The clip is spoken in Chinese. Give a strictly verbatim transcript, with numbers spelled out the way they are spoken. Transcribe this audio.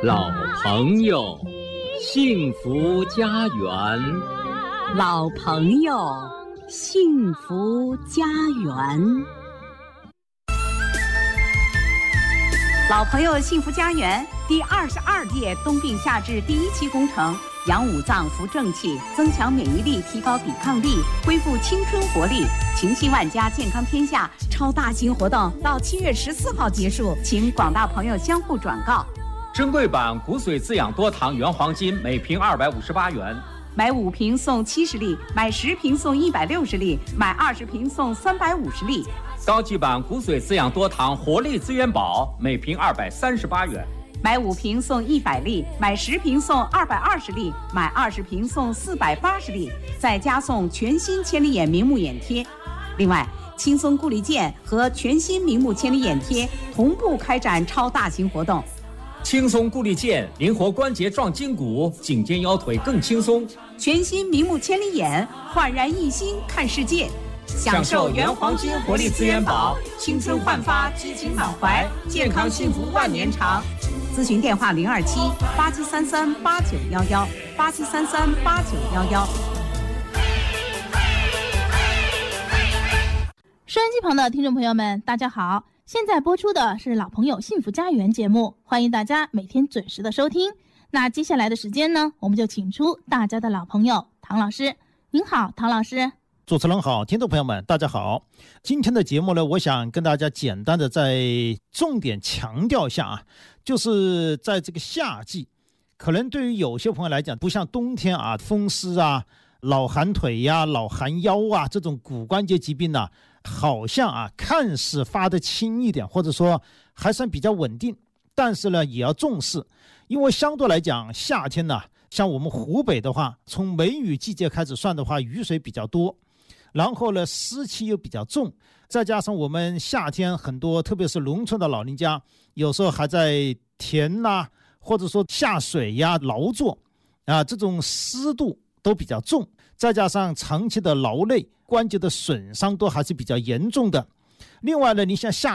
老朋友，幸福家园。 老朋友，幸福家园。老朋友幸福家园第二十二届冬病夏治第一期工程，养五脏扶正气，增强免疫力，提高抵抗力，恢复青春活力，情系万家，健康天下超大型活动到七月十四号结束，请广大朋友相互转告。 珍贵版骨髓滋养多糖原黄金每瓶二百五十八元， 买五瓶送七十粒，买十瓶送一百六十粒，买二十瓶送三百五十粒。 高级版骨髓滋养多糖活力资源宝每瓶二百三十八元， 买五瓶送一百粒，买十瓶送二百二十粒，买二十瓶送四百八十粒，再加送全新千里眼明目眼贴。另外，轻松固力健和全新明目千里眼贴同步开展超大型活动。 轻松固力健，灵活关节壮筋骨，颈肩腰腿更轻松。 全新明目千里眼，焕然一新看世界。 享受原黄金活力资源宝，青春焕发，激情满怀，健康幸福万年长。 咨询电话零二七八七三三八九幺幺八七三三八九幺幺。 收音机旁的听众朋友们，大家好！现在播出的是老朋友幸福家园节目，欢迎大家每天准时的收听。那接下来的时间呢，我们就请出大家的老朋友唐老师。您好，唐老师。 主持人好，听众朋友们大家好。今天的节目呢，我想跟大家简单的再重点强调一下啊，就是在这个夏季，可能对于有些朋友来讲，不像冬天啊，风湿啊、老寒腿呀、啊、老寒腰啊这种骨关节疾病呢、啊，好像啊看似发得轻一点，或者说还算比较稳定，但是呢也要重视，因为相对来讲夏天呢，像我们湖北的话，从梅雨季节开始算的话，雨水比较多。然后呢，湿气又比较重，再加上我们夏天很多，特别是农村的老人家，有时候还在田呐、啊，或者说下水呀、劳作啊，这种湿度都比较重，再加上长期的劳累，关节的损伤都还是比较严重的。另外呢，你像夏